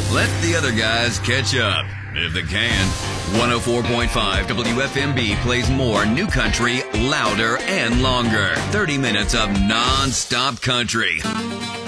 Let the other guys catch up, if they can. 104.5 WFMB plays more new country, louder and longer. 30 minutes of non-stop country.